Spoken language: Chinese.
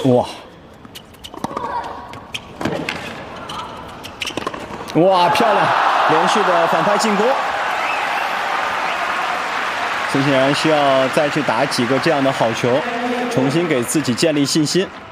哇！哇，漂亮！连续的反拍进攻。孙兴然需要再去打几个这样的好球，重新给自己建立信心。